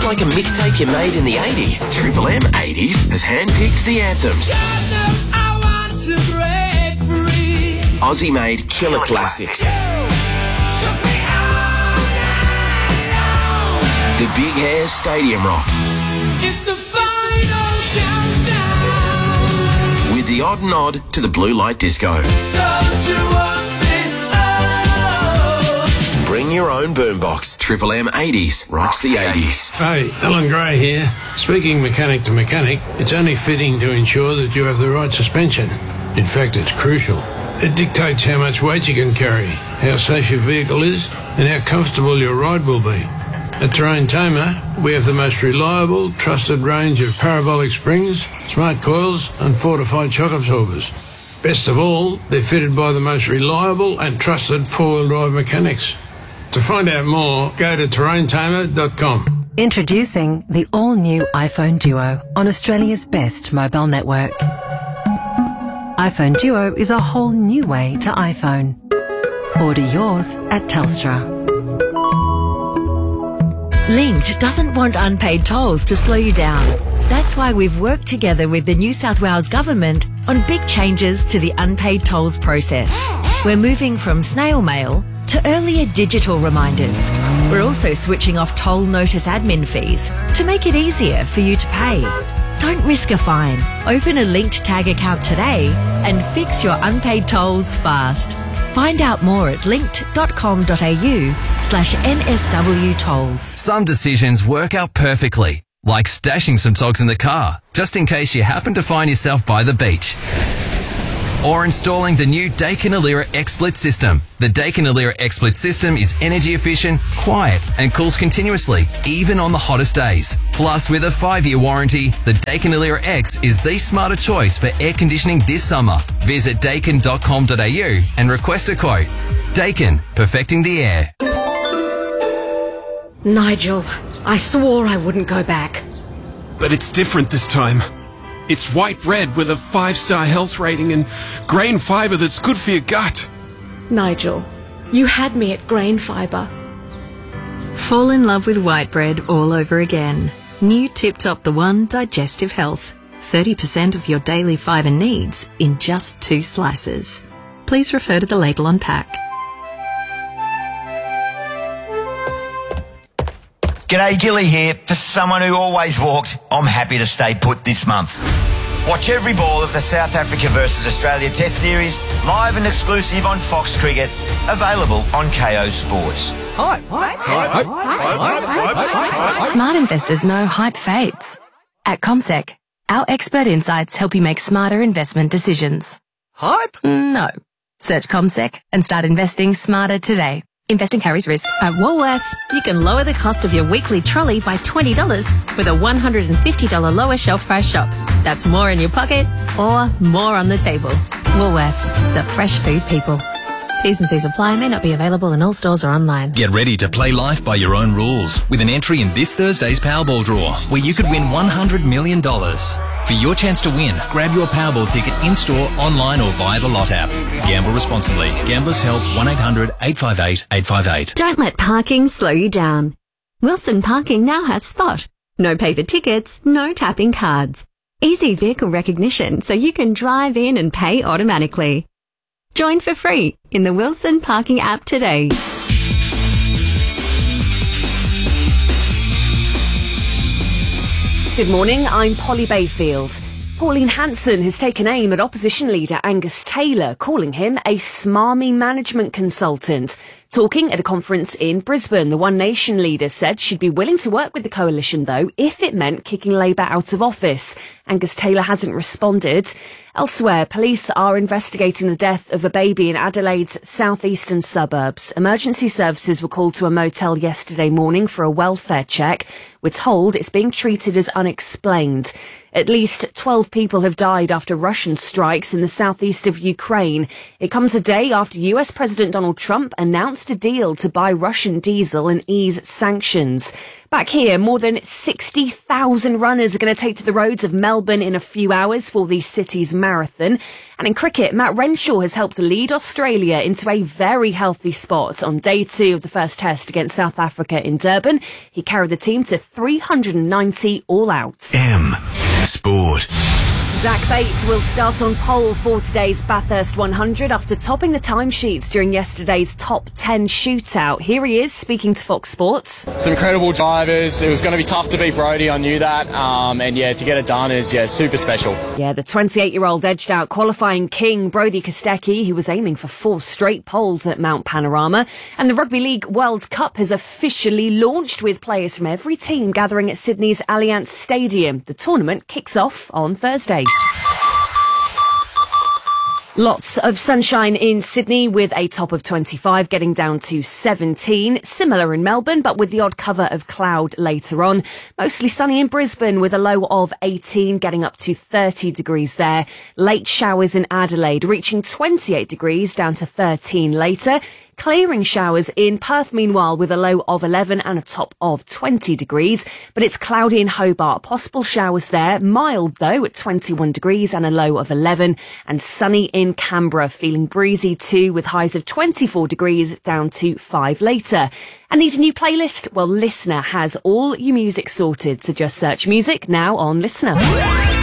like a mixtape you made in the 80s. Triple M 80s has handpicked the anthems. Aussie-made killer classics. The Big Hair Stadium Rock. It's the final countdown. With the odd nod to the Blue Light Disco. Don't you want me? Oh. Bring your own boombox. Triple M 80s rocks the 80s. Hey, Alan Gray here. Speaking mechanic to mechanic, it's only fitting to ensure that you have the right suspension. In fact, it's crucial. It dictates how much weight you can carry, how safe your vehicle is, and how comfortable your ride will be. At Terrain Tamer, we have the most reliable, trusted range of parabolic springs, smart coils and fortified shock absorbers. Best of all, they're fitted by the most reliable and trusted four-wheel drive mechanics. To find out more, go to terraintamer.com. Introducing the all-new iPhone Duo on Australia's best mobile network. iPhone Duo is a whole new way to iPhone. Order yours at Telstra. Linked doesn't want unpaid tolls to slow you down. That's why we've worked together with the New South Wales Government on big changes to the unpaid tolls process. We're moving from snail mail to earlier digital reminders. We're also switching off toll notice admin fees to make it easier for you to pay. Don't risk a fine. Open a Linked Tag account today and fix your unpaid tolls fast. Find out more at linked.com.au/NSW tolls. Some decisions work out perfectly, like stashing some togs in the car, just in case you happen to find yourself by the beach. Or installing the new Daikin Alira XSplit system. The Daikin Alira XSplit system is energy efficient, quiet and cools continuously, even on the hottest days. Plus, with a 5-year warranty, the Daikin Alira X is the smarter choice for air conditioning this summer. Visit daikin.com.au and request a quote. Daikin, perfecting the air. Nigel, I swore I wouldn't go back. But it's different this time. It's white bread with a 5-star health rating and grain fibre that's good for your gut. Nigel, you had me at grain fibre. Fall in love with white bread all over again. New Tip Top The One Digestive Health. 30% of your daily fibre needs in just 2 slices. Please refer to the label on pack. G'day, Gilly here. For someone who always walked, I'm happy to stay put this month. Watch every ball of the South Africa versus Australia Test Series, live and exclusive on Fox Cricket, available on KO Sports. Smart investors know hype fades. At CommSec, our expert insights help you make smarter investment decisions. Hype? No. Search CommSec and start investing smarter today. Investing carries risk. At Woolworths, you can lower the cost of your weekly trolley by $20 with a $150 lower shelf price shop. That's more in your pocket or more on the table. Woolworths, the fresh food people. T's and C's apply, may not be available in all stores or online. Get ready to play life by your own rules with an entry in this Thursday's Powerball draw, where you could win $100 million. For your chance to win, grab your Powerball ticket in-store, online or via the Lot app. Gamble responsibly. Gamblers Help 1-800-858-858. Don't let parking slow you down. Wilson Parking now has Spot. No paper tickets, no tapping cards. Easy vehicle recognition so you can drive in and pay automatically. Join for free in the Wilson Parking app today. Good morning, I'm Polly Bayfield. Pauline Hanson has taken aim at opposition leader Angus Taylor, calling him a smarmy management consultant. Talking at a conference in Brisbane, the One Nation leader said she'd be willing to work with the coalition, though, if it meant kicking Labour out of office. Angus Taylor hasn't responded. Elsewhere, police are investigating the death of a baby in Adelaide's southeastern suburbs. Emergency services were called to a motel yesterday morning for a welfare check. We're told it's being treated as unexplained. At least 12 people have died after Russian strikes in the southeast of Ukraine. It comes a day after US President Donald Trump announced a deal to buy Russian diesel and ease sanctions. Back here, more than 60,000 runners are going to take to the roads of Melbourne Melbourne in a few hours for the city's marathon. And in cricket, Matt Renshaw has helped lead Australia into a very healthy spot on day 2 of the first test against South Africa in Durban. He carried the team to 390 all out. M Sport. Zach Bates will start on pole for today's Bathurst 100 after topping the timesheets during yesterday's top 10 shootout. Here he is speaking to Fox Sports. Some incredible drivers. It was going to be tough to beat Brodie. I knew that. And to get it done is, super special. Yeah, the 28-year-old edged out qualifying king Brodie Kostecki, who was aiming for 4 straight poles at Mount Panorama. And the Rugby League World Cup has officially launched with players from every team gathering at Sydney's Allianz Stadium. The tournament kicks off on Thursday. Lots of sunshine in Sydney with a top of 25 getting down to 17. Similar in Melbourne, but with the odd cover of cloud later on. Mostly sunny in Brisbane with a low of 18 getting up to 30 degrees there. Late showers in Adelaide reaching 28 degrees down to 13 later. Clearing showers in Perth, meanwhile, with a low of 11 and a top of 20 degrees. But it's cloudy in Hobart. Possible showers there. Mild, though, at 21 degrees and a low of 11. And sunny in Canberra, feeling breezy too, with highs of 24 degrees down to 5 later. And need a new playlist? Well, Listener has all your music sorted. So just search music now on Listener.